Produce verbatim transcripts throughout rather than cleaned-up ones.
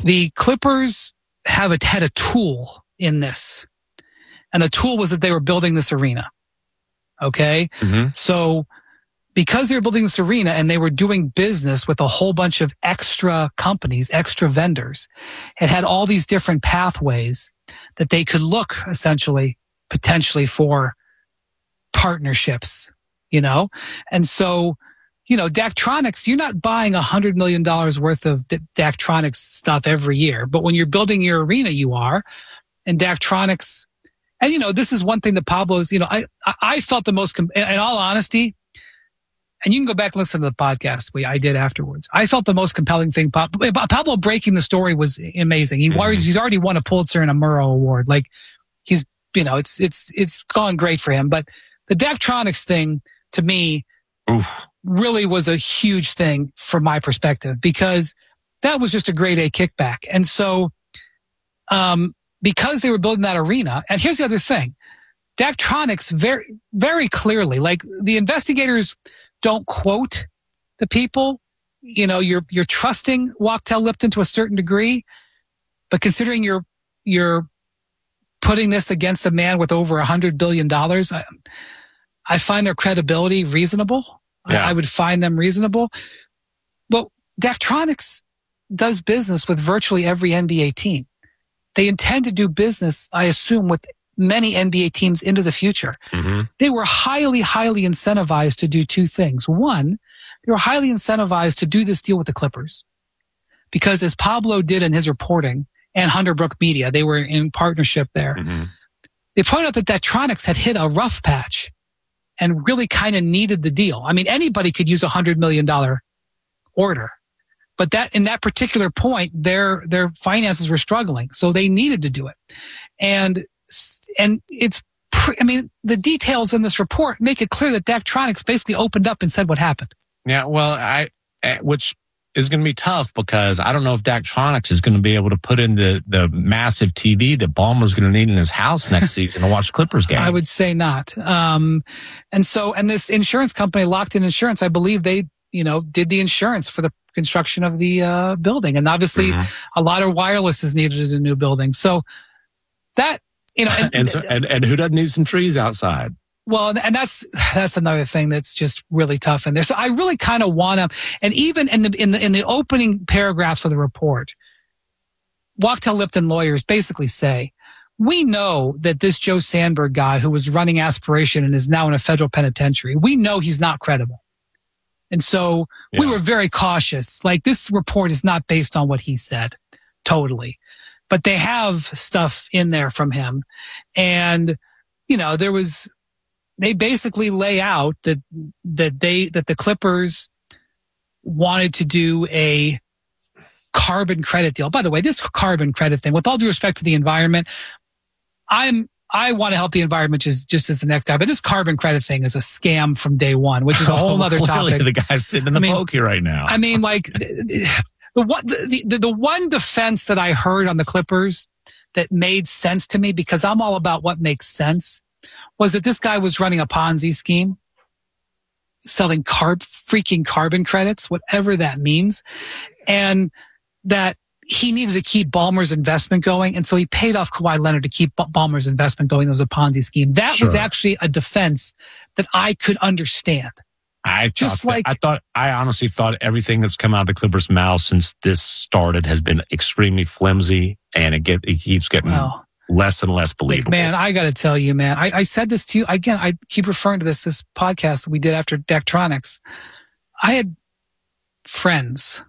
the Clippers have a, had a tool in this. And the tool was that they were building this arena. Okay? Mm-hmm. So because they were building this arena and they were doing business with a whole bunch of extra companies, extra vendors, it had all these different pathways that they could look essentially, potentially for partnerships, you know? And so, you know, Daktronics, you're not buying a hundred million dollars worth of D- Daktronics stuff every year, but when you're building your arena, you are. And Daktronics, and you know, this is one thing that Pablo's, you know, I, I felt the most, in all honesty, and you can go back and listen to the podcast we I did afterwards. I felt the most compelling thing. Pablo breaking the story was amazing. He mm-hmm. he's already won a Pulitzer and a Murrow Award. Like he's, you know, it's it's it's gone great for him. But the Daktronics thing to me Oof. really was a huge thing from my perspective because that was just a grade A kickback. And so, um, because they were building that arena, and here's the other thing, Daktronics very very clearly, like the investigators don't quote the people. You know, you're you're trusting Wachtell Lipton to a certain degree, but considering you're you're putting this against a man with over a hundred billion dollars, I, I find their credibility reasonable. Yeah. I, I would find them reasonable. But Daktronics does business with virtually every N B A team. They intend to do business, I assume, with many N B A teams into the future. Mm-hmm. They were highly, highly incentivized to do two things. One, they were highly incentivized to do this deal with the Clippers. Because as Pablo did in his reporting, and Hunter Brook Media, they were in partnership there. Mm-hmm. They pointed out that Daktronics had hit a rough patch and really kind of needed the deal. I mean, anybody could use a hundred million dollar order. But that, in that particular point, their, their finances were struggling. So they needed to do it. And, and it's, pre- I mean, the details in this report make it clear that Daktronics basically opened up and said what happened. Yeah, well, I, which is going to be tough because I don't know if Daktronics is going to be able to put in the, the massive T V that Ballmer's going to need in his house next season to watch Clippers game. I would say not. Um, and so, and this insurance company, Locked In Insurance, I believe they, you know, did the insurance for the construction of the uh, building. And obviously mm-hmm. a lot of wireless is needed in a new building. So that, you know, and, and, so, and, and who doesn't need some trees outside? Well, and that's, that's another thing that's just really tough in there. So I really kind of want to, and even in the, in the, in the opening paragraphs of the report, Wachtell Lipton lawyers basically say, we know that this Joe Sandberg guy who was running Aspiration and is now in a federal penitentiary, we know he's not credible. And so yeah. we were very cautious. Like, this report is not based on what he said, totally. But they have stuff in there from him. And, you know, there was, they basically lay out that, that they, that the Clippers wanted to do a carbon credit deal. By the way, this carbon credit thing, with all due respect to the environment, I'm, I want to help the environment just, just as the next guy, but this carbon credit thing is a scam from day one, which is a whole oh, other clearly topic. The guy's sitting in the I mean, pokey right now. I mean, like, the, the, the, the one defense that I heard on the Clippers that made sense to me, because I'm all about what makes sense, was that this guy was running a Ponzi scheme, selling carb, freaking carbon credits, whatever that means, and that he needed to keep Ballmer's investment going, and so he paid off Kawhi Leonard to keep Ballmer's investment going. It was a Ponzi scheme. That sure. was actually a defense that I could understand. I just that, like I thought, I honestly thought everything that's come out of the Clippers' mouth since this started has been extremely flimsy, and it get it keeps getting well, less and less believable. Like, man, I got to tell you, man, I, I said this to you again. I keep referring to this this podcast that we did after Daktronics. I had friends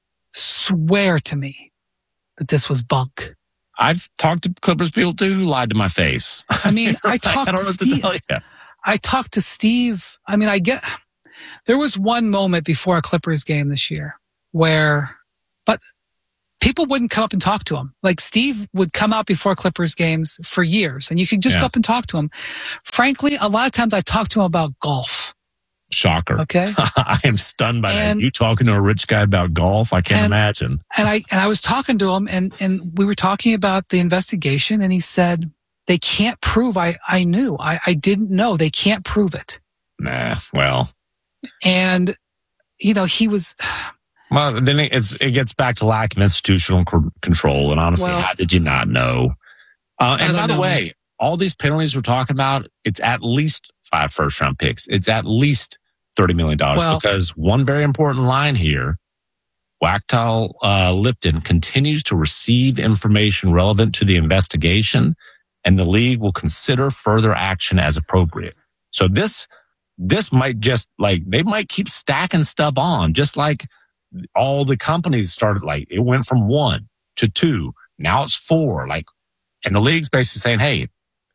swear to me that this was bunk. I've talked to Clippers people too who lied to my face. I mean, I talked I to Steve. To I talked to Steve. I mean, I get. There was one moment before a Clippers game this year where, but people wouldn't come up and talk to him. Like, Steve would come out before Clippers games for years, and you could just yeah. go up and talk to him. Frankly, a lot of times I talk to him about golf. Shocker. Okay. I am stunned by and, that. You talking to a rich guy about golf? I can't and, imagine. And I, and I was talking to him, and, and we were talking about the investigation, and he said, they can't prove I, I knew. I, I didn't know. They can't prove it. Nah, well. And, you know, he was, Well, then it's it gets back to lack of institutional c- control. And honestly, Well, how did you not know? Uh, and by the know. way, all these penalties we're talking about, it's at least five first round picks. It's at least thirty million dollars well, because one very important line here, Wachtell uh, Lipton continues to receive information relevant to the investigation, and the league will consider further action as appropriate. So this, this might just like, they might keep stacking stuff on, just like all the companies started, like it went from one to two. Now it's four. Like, and the league's basically saying, hey,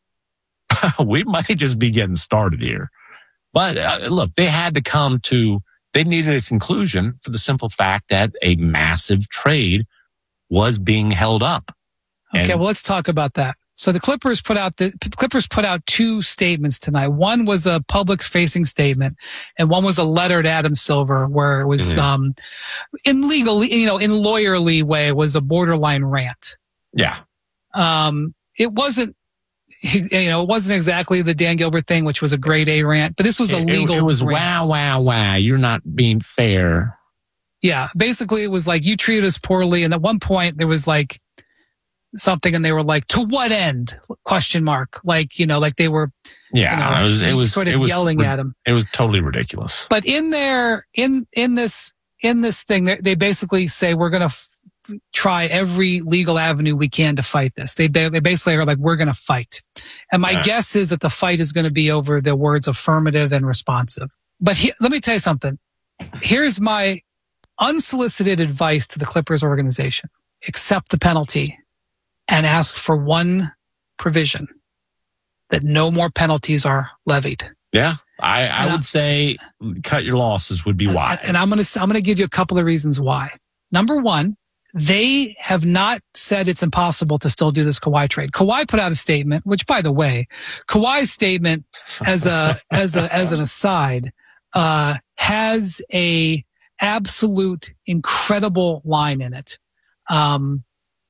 we might just be getting started here. But uh, look, they had to come to, they needed a conclusion for the simple fact that a massive trade was being held up. Okay, And- well, let's talk about that. So the Clippers put out the Clippers put out two statements tonight. One was a public-facing statement, and one was a letter to Adam Silver, where it was Mhm. um, in legal, you know, in lawyerly way, it was a borderline rant. Yeah. Um, it wasn't, you know, it wasn't exactly the Dan Gilbert thing, which was a grade A rant, but this was a It, legal. it, it was rant. wow, wow, wow. You're not being fair. Yeah, basically, it was like you treated us poorly, and at one point there was like something, and they were like, "To what end?" Question mark. Like you know, like they were. Yeah, you know, it was. It was sort of it was, yelling at him. It was totally ridiculous. But in there, in in this in this thing, they, they basically say we're going to f- try every legal avenue we can to fight this. They they basically are like, we're going to fight. And my Yeah. guess is that the fight is going to be over the words affirmative and responsive. But he, let me tell you something. Here's my unsolicited advice to the Clippers organization: accept the penalty and ask for one provision, that no more penalties are levied. Yeah, I, I And would say cut your losses would be And- wise. And I'm going to I'm going to give you a couple of reasons why. Number one, they have not said it's impossible to still do this Kawhi trade. Kawhi put out a statement, which, by the way, Kawhi's statement, as a as a as an aside, uh, has a absolute incredible line in it. Um,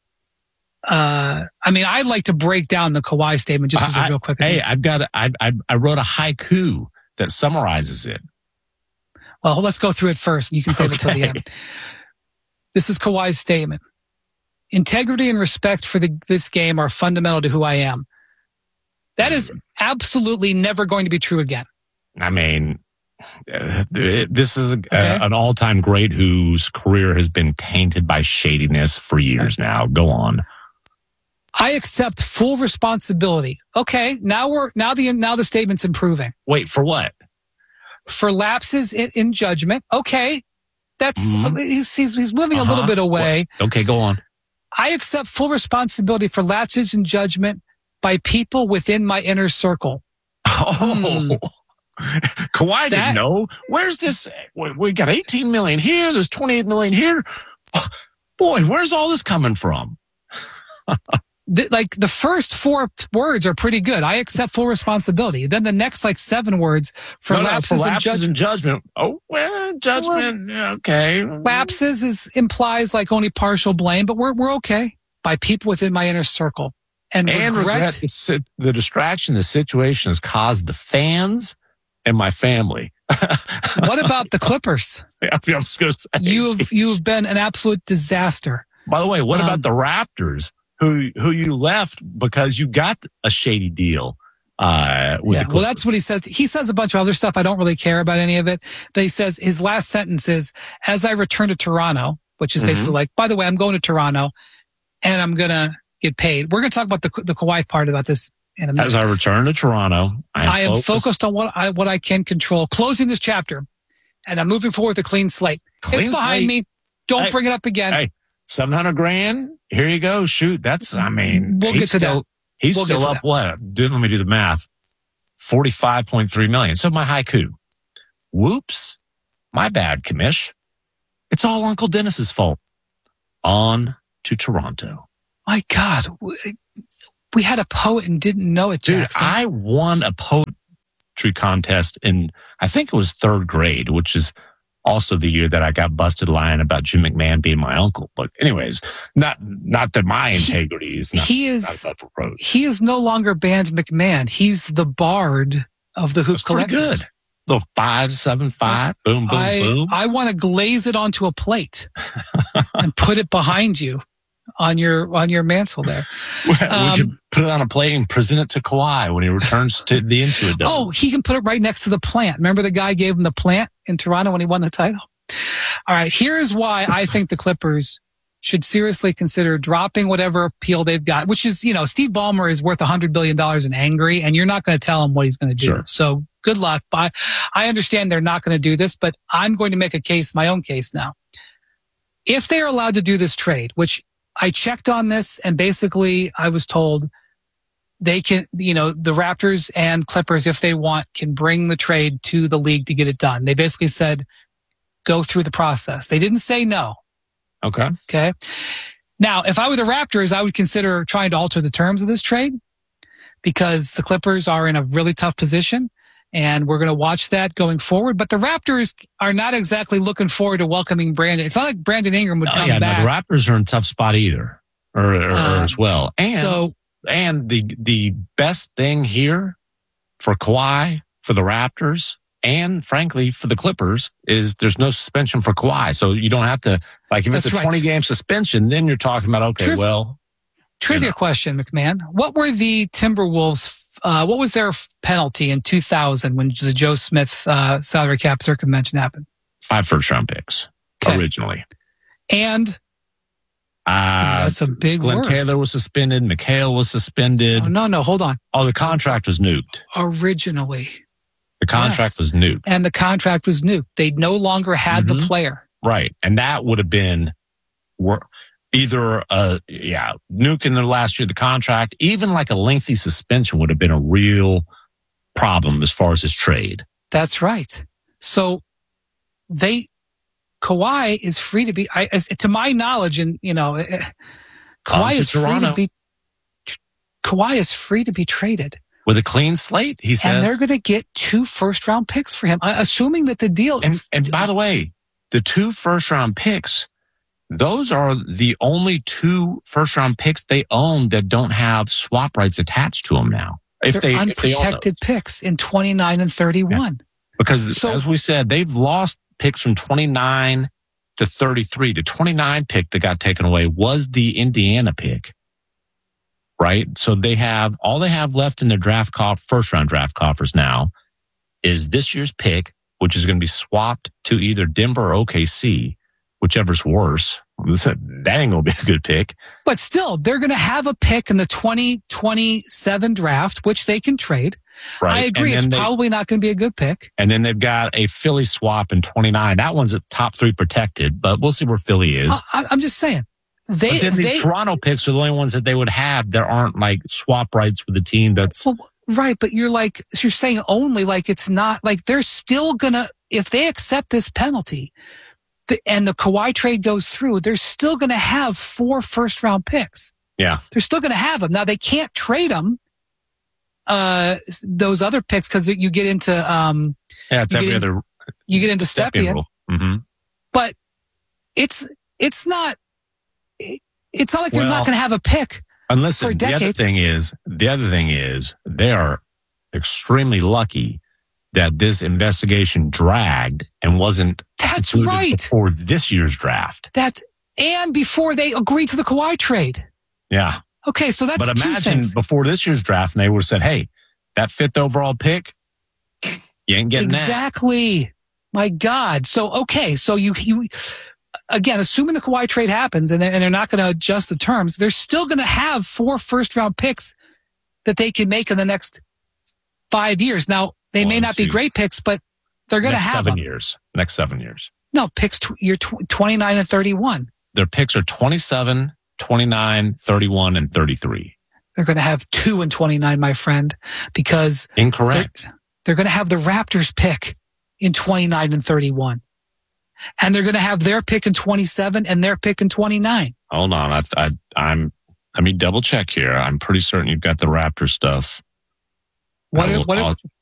uh, I mean, I'd like to break down the Kawhi statement just as a I- real quick. Hey, I've got. I, I I wrote a haiku that summarizes it. Well, let's go through it first. You can save it till the Okay. end. This is Kawhi's statement. Integrity and respect for the, this game are fundamental to who I am. That is absolutely never going to be true again. I mean, uh, this is a, Okay. a, an all-time great whose career has been tainted by shadiness for years now. Go on. I accept full responsibility. Okay, now we're now the now the statement's improving. Wait, for what? For lapses in, in judgment. Okay, that's Mhm. he's, he's he's moving a little Uh-huh. bit away. Okay, go on. I accept full responsibility for lapses in judgment by people within my inner circle. Oh, Kawhi That- didn't know. Where's this? We we got eighteen million here. There's twenty-eight million here. Boy, where's all this coming from? The, like the first four words are pretty good. I accept full responsibility. Then the next like seven words for No, no, lapses, for in lapses judgment. in judgment. Oh, well, judgment. yeah, okay. Lapses is implies like only partial blame, but we're we're okay by people within my inner circle. And, And regret, regret the, si- the distraction the situation has caused the fans and my family. what about the Clippers? I was going to say, You've geez. you've been an absolute disaster. By the way, what um, about the Raptors, who who you left because you got a shady deal? Uh, with Yeah, the well, that's what he says. He says a bunch of other stuff. I don't really care about any of it. But he says his last sentence is, "As I return to Toronto," which is Mhm. basically like, by the way, I'm going to Toronto, and I'm gonna get paid. We're gonna talk about the the Kawhi part about this in a minute. As I return to Toronto, I am, I am focused, focused on what I what I can control. Closing this chapter, and I'm moving forward with a clean slate. Clean it's behind slate. me. Don't Hey, bring it up again. hey, seven hundred grand. Here you go. Shoot. That's, I mean, We'll he's get to still, that. He's We'll get still to up what? Do, let me do the math. forty-five point three million. So my haiku. Whoops. My bad, Kamish. It's all Uncle Dennis's fault. On to Toronto. My God, we, we had a poet and didn't know it, Dude, Jackson. I won a poetry contest in, I think it was third grade, which is also the year that I got busted lying about Jim McMahon being my uncle. But anyways, not not that my integrity is not, he not is above reproach. he is no longer banned McMahon. He's the bard of the Hoop That's pretty Collective. good. Little five, seven, five, boom, boom, I, boom. I want to glaze it onto a plate and put it behind you on your on your mantle there. we Um, could put it on a plate and present it to Kawhi when he returns to the Intuit Dome. Oh, he can put it right next to the plant. Remember the guy gave him the plant in Toronto when he won the title? All right, here's why I think the Clippers should seriously consider dropping whatever appeal they've got, which is, you know, Steve Ballmer is worth one hundred billion dollars in angry, and you're not going to tell him what he's going to do. Sure. So good luck. I, I understand they're not going to do this, but I'm going to make a case, my own case now. If they are allowed to do this trade, which I checked on this, and basically I was told they can, you know, the Raptors and Clippers, if they want, can bring the trade to the league to get it done. They basically said, go through the process. They didn't say no. Okay. Okay. Now, if I were the Raptors, I would consider trying to alter the terms of this trade because the Clippers are in a really tough position and we're going to watch that going forward. But the Raptors are not exactly looking forward to welcoming Brandon. It's not like Brandon Ingram would Oh, come yeah, back. no, the Raptors are in a tough spot either, or, or, Um, or as well. And so, and the the best thing here for Kawhi, for the Raptors, and frankly for the Clippers is there's no suspension for Kawhi, so you don't have to like if That's it's a right. twenty game suspension, then you're talking about okay, Triv- well, trivia you know. question, McMahon. What were the Timberwolves, uh, what was their f- penalty in two thousand when the Joe Smith uh, salary cap circumvention happened? five first round picks Okay. originally. And Uh, that's a big Glenn word. Taylor was suspended. McHale was suspended. Oh, no, no, hold on. Oh, the contract was nuked. Originally. The contract Yes. was nuked. And the contract was nuked. They no longer had Mhm. the player. Right. And that would have been wor- either, uh, yeah, nuke in the last year of the contract, even like a lengthy suspension would have been a real problem as far as his trade. That's right. So they, Kawhi is free to be, I, as, to my knowledge, and you know, eh, eh, Come Kawhi to is free Toronto. to be, Kawhi is free to be traded. With a clean slate, he says. And they're going to get two first round picks for him, uh, assuming that the deal. And, and by the way, the two first round picks, those are the only two first round picks they own that don't have swap rights attached to them now. If they're they, if they own unprotected those. picks in twenty-nine and thirty-one. Because So- as we said, they've lost picks from twenty-nine to thirty-three. The twenty-nine pick that got taken away was the Indiana pick. Right? So they have, all they have left in their draft coff, first round draft coffers now is this year's pick, which is going to be swapped to either Denver or O K C, whichever's worse. That ain't going to be a good pick. But still, they're going to have a pick in the twenty twenty-seven draft, which they can trade. Right? I agree. And It's then they- probably not going to be a good pick. And then they've got a Philly swap in twenty-nine. That one's at top three protected, but we'll see where Philly is. I, I'm just saying. They, But then these they, Toronto picks are the only ones that they would have that aren't like swap rights with the team that's well, right. But you're like, you're saying only like it's not like they're still going to, if they accept this penalty the, and the Kawhi trade goes through, they're still going to have four first round picks. yeah. They're still going to have them. Now they can't trade them, uh, those other picks because you get into, um, Yeah, it's You every get other you get into step Stepien, rule. Mm-hmm. but it's, it's not, it's not like they're Well, not going to have a pick. And For a listen, the other decade. thing is, the other thing is they are extremely lucky that this investigation dragged and wasn't That's concluded right. before this year's draft. That, and before they agreed to the Kawhi trade. Yeah. Okay, so that's But two imagine things. before this year's draft and they would have said, hey, that fifth overall pick, you ain't getting that. Exactly. My God. So, okay. So you, you, again, assuming the Kawhi trade happens and they're, and they're not going to adjust the terms, they're still going to have four first round picks that they can make in the next five years. Now, they may One, not be two. great picks, but they're going to Next have seven them. years. Next seven years. No, picks, tw- you're tw- twenty-nine and thirty-one. Their picks are twenty-seven, twenty-nine, thirty-one, and thirty-three. They're going to have two and twenty-nine, my friend, because they're, Incorrect. they're going to have the Raptors pick in twenty-nine and thirty-one. And they're going to have their pick in twenty-seven and their pick in twenty-nine. Hold on. I, I, I'm, let me double check here. I'm pretty certain you've got the Raptor stuff. What, I will- what, I'll,